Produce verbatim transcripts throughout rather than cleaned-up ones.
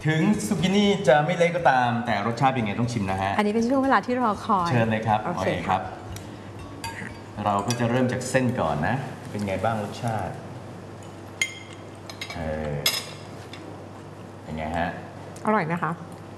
ถึงซุกินี่จะไม่เละก็ตามแต่รสชาติเป็นไงต้องชิมนะฮะอันนี้เป็นช่วงเวลาที่รอคอยเชิญเลยครับโอเคครับ เราก็จะเริ่มจากเส้นก่อนนะเป็นไงบ้างรสชาติเออเป็นไงฮะอร่อยนะคะ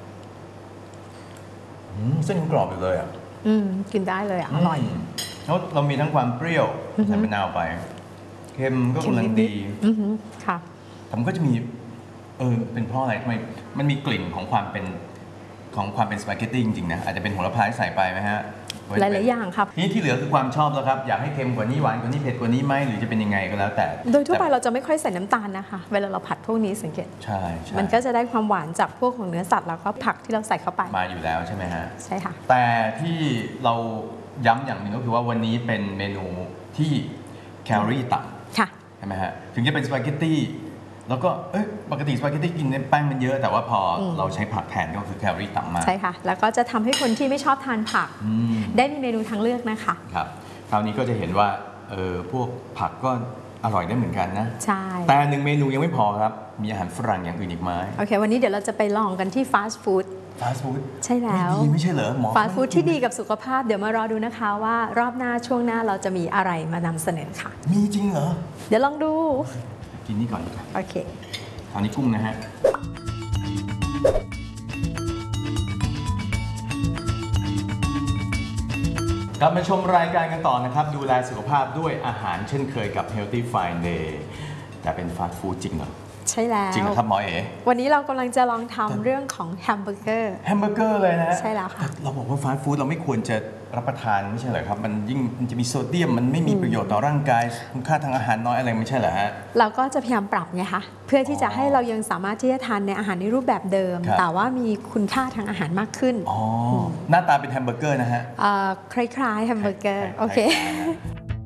เส้นกรอบอยู่เลยอ่ะอืมกินได้เลยอ่ะอร่อยแล้วเรามีทั้งความเปรี้ยวใส่มะนาวไปเค็มก็กำลังดีค่ะผมก็จะมีเออเป็นเพราะอะไรทำไมมันมีกลิ่นของความเป็นของความเป็นสปาเกตตี้จริงๆนะอาจจะเป็นโหระพาที่ใส่ไปไหมฮะหลายๆอย่างครับนี่ที่เหลือคือความชอบแล้วครับอยากให้เค็มกว่านี้หวานกว่านี้เผ็ดกว่านี้ไหมหรือจะเป็นยังไงก็แล้วแต่โดยทั่วไปเราจะไม่ค่อยใส่น้ำตาลนะคะเวลาเราผัดพวกนี้สังเกตใช่ใช่มันก็จะได้ความหวานจากพวกของเนื้อสัตว์แล้วก็ผักที่เราใส่เข้าไปมาอยู่แล้วใช่ไหมฮะใช่ค่ะแต่ที่เราย้ำอย่างหนึ่งก็คือว่าวันนี้เป็นเมนูที่แคลอรี่ต่ำค่ะใช่ไหมฮะถึงจะเป็นสปาเกตตี้แล้วก็เอ้ยปกติสปาเกตตี้กินแป้งมันเยอะแต่ว่าพอเราใช้ผักแทนก็คือแคลอรี่ต่ำมากใช่ค่ะแล้วก็จะทำให้คนที่ไม่ชอบทานผักได้มีเมนูทางเลือกนะคะครับคราวนี้ก็จะเห็นว่าเออพวกผักก็อร่อยได้เหมือนกันนะใช่แต่หนึ่งเมนูยังไม่พอครับมีอาหารฝรั่งอย่างอื่นอีกไหมโอเควันนี้เดี๋ยวเราจะไปลองกันที่ฟาสต์ฟู้ดฟาสต์ฟู้ดใช่แล้วไม่ดีไม่ใช่เหรอหมอฟาสต์ฟู้ดที่ดีกับสุขภาพเดี๋ยวมารอดูนะคะว่ารอบหน้าช่วงหน้าเราจะมีอะไรมานำเสนอค่ะมีจริงเหรอเดี๋ยวลองดูกินนี่ก่อนดีกว่าโอเคคราวนี้กุ้งนะฮะกลับมาชมรายการกันต่อนะครับดูแลสุขภาพด้วยอาหารเช่นเคยกับ Healthy Friday แต่เป็นฟาสต์ฟู้ดจริงเหรอใช่แล้วจริงเหรอครับหมอเอ๋วันนี้เรากำลังจะลองทำเรื่องของแฮมเบอร์เกอร์แฮมเบอร์เกอร์เลยนะใช่แล้วค่ะเราบอกว่าฟาสต์ฟู้ดเราไม่ควรจะรับประทานไม่ใช่เหรอครับมันยิ่งมันจะมีโซเดียมมันไม่มีประโยชน์ต่อร่างกายคุณค่าทางอาหารน้อยอะไรไม่ใช่เหรอฮะเราก็จะพยายามปรับไงคะเพื่อที่จะให้เรายังสามารถที่จะทานในอาหารในรูปแบบเดิมแต่ว่ามีคุณค่าทางอาหารมากขึ้นอ๋อหน้าตาเป็นแฮมเบอร์เกอร์นะฮะคล้ายๆแฮมเบอร์เกอร์โอเค